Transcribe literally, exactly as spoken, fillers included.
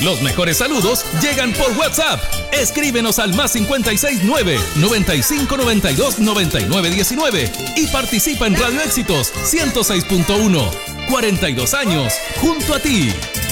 Los mejores saludos llegan por WhatsApp. Escríbenos al más cincuenta y seis nueve, noventa y cinco noventa y dos noventa y nueve diecinueve y participa en Radio Éxitos ciento seis punto uno. cuarenta y dos años junto a ti.